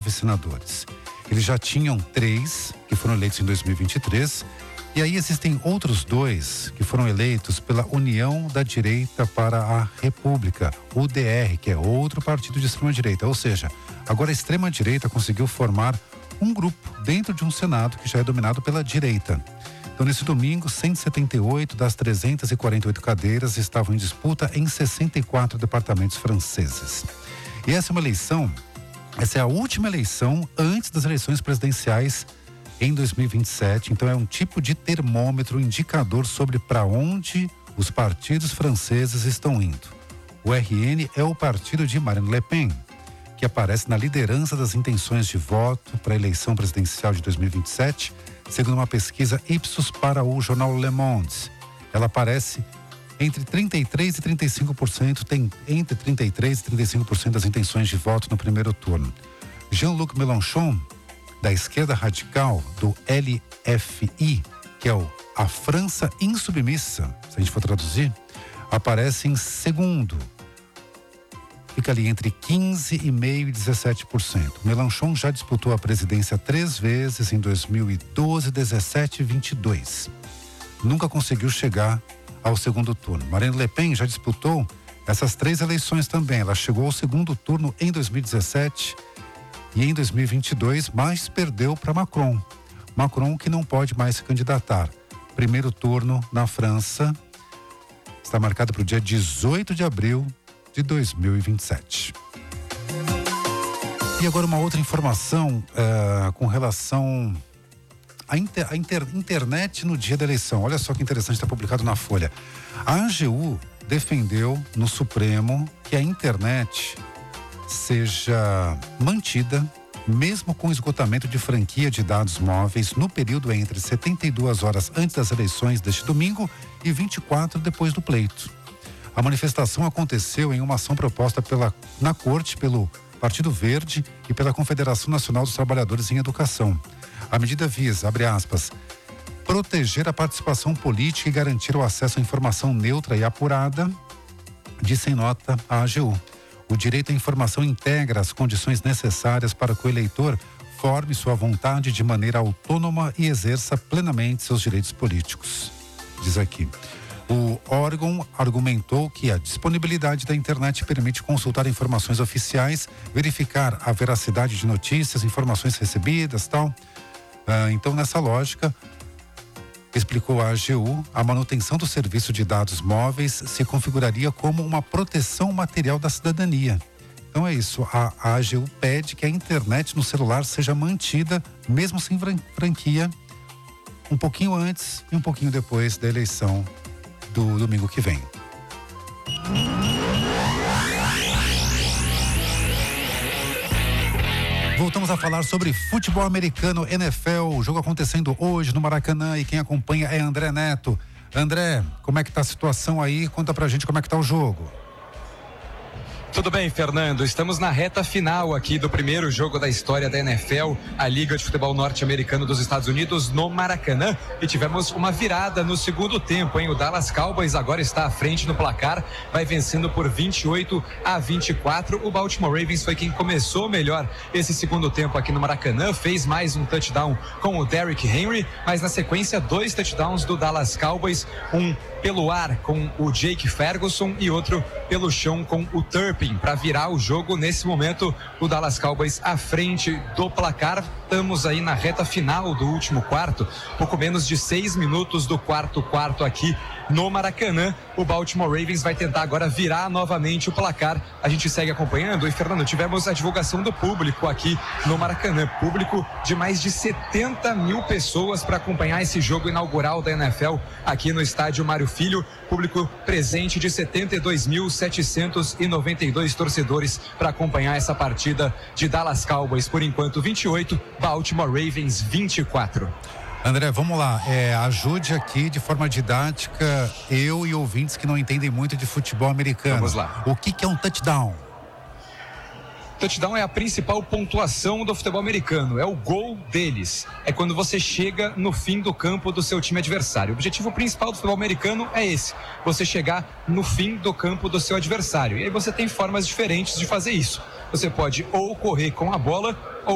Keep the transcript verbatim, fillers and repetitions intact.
nove senadores. Eles já tinham três que foram eleitos em dois mil e vinte e três. E aí existem outros dois que foram eleitos pela União da Direita para a República, U D R, que é outro partido de extrema-direita. Ou seja, agora a extrema-direita conseguiu formar um grupo dentro de um Senado que já é dominado pela direita. Então, nesse domingo, cento e setenta e oito das trezentas e quarenta e oito cadeiras estavam em disputa em sessenta e quatro departamentos franceses. E essa é uma eleição, essa é a última eleição antes das eleições presidenciais em dois mil e vinte e sete, então é um tipo de termômetro, um indicador sobre para onde os partidos franceses estão indo. O R N é o partido de Marine Le Pen, que aparece na liderança das intenções de voto para a eleição presidencial de dois mil e vinte e sete, segundo uma pesquisa Ipsos para o jornal Le Monde. Ela aparece entre trinta e três por cento e trinta e cinco por cento, tem entre trinta e três por cento e trinta e cinco por cento das intenções de voto no primeiro turno. Jean-Luc Mélenchon, da esquerda radical, do L F I, que é o A França Insubmissa, se a gente for traduzir, aparece em segundo. Fica ali entre quinze vírgula cinco por cento e dezessete por cento. Mélenchon já disputou a presidência três vezes, em dois mil e doze, dezessete e vinte e dois. Nunca conseguiu chegar ao segundo turno. Marine Le Pen já disputou essas três eleições também. Ela chegou ao segundo turno em dois mil e dezessete e em dois mil e vinte e dois, mas perdeu para Macron. Macron que não pode mais se candidatar. Primeiro turno na França está marcado para o dia dezoito de abril de dois mil e vinte e sete. E agora uma outra informação uh, com relação à inter, à inter, internet no dia da eleição. Olha só que interessante, está publicado na Folha. A A G U defendeu no Supremo que a internet seja mantida, mesmo com esgotamento de franquia de dados móveis no período entre setenta e duas horas antes das eleições deste domingo e vinte e quatro depois do pleito. A manifestação aconteceu em uma ação proposta pela, na Corte pelo Partido Verde e pela Confederação Nacional dos Trabalhadores em Educação. A medida visa, abre aspas, proteger a participação política e garantir o acesso à informação neutra e apurada, disse em nota a A G U. O direito à informação integra as condições necessárias para que o eleitor forme sua vontade de maneira autônoma e exerça plenamente seus direitos políticos. Diz aqui. O órgão argumentou que a disponibilidade da internet permite consultar informações oficiais, verificar a veracidade de notícias, informações recebidas, tal. Ah, então, nessa lógica, explicou a A G U, a manutenção do serviço de dados móveis se configuraria como uma proteção material da cidadania. Então é isso, a, a A G U pede que a internet no celular seja mantida, mesmo sem franquia, um pouquinho antes e um pouquinho depois da eleição do domingo que vem. Voltamos a falar sobre futebol americano, N F L, o jogo acontecendo hoje no Maracanã e quem acompanha é André Neto. André, como é que tá a situação aí? Conta pra gente como é que tá o jogo. Tudo bem, Fernando? Estamos na reta final aqui do primeiro jogo da história da N F L, a Liga de Futebol Norte-Americano dos Estados Unidos, no Maracanã, e tivemos uma virada no segundo tempo, hein? O Dallas Cowboys agora está à frente no placar, vai vencendo por vinte e oito a vinte e quatro. O Baltimore Ravens foi quem começou melhor esse segundo tempo aqui no Maracanã, fez mais um touchdown com o Derrick Henry, mas na sequência dois touchdowns do Dallas Cowboys, um pelo ar com o Jake Ferguson e outro pelo chão com o Turpin, para virar o jogo. Nesse momento, o Dallas Cowboys à frente do placar. Estamos aí na reta final do último quarto, pouco menos de seis minutos do quarto quarto aqui no Maracanã. O Baltimore Ravens vai tentar agora virar novamente o placar. A gente segue acompanhando. E, Fernando, tivemos a divulgação do público aqui no Maracanã, público de mais de setenta mil pessoas para acompanhar esse jogo inaugural da N F L aqui no estádio Mário Filho, público presente de setenta e dois mil setecentos e noventa e dois torcedores para acompanhar essa partida de Dallas Cowboys, por enquanto vinte e oito, Baltimore Ravens vinte e quatro. André, vamos lá, é, ajude aqui de forma didática eu e ouvintes que não entendem muito de futebol americano. Vamos lá. O que que é um touchdown? Touchdown é a principal pontuação do futebol americano, é o gol deles. É quando você chega no fim do campo do seu time adversário. O objetivo principal do futebol americano é esse, você chegar no fim do campo do seu adversário. E aí você tem formas diferentes de fazer isso. Você pode ou correr com a bola, ou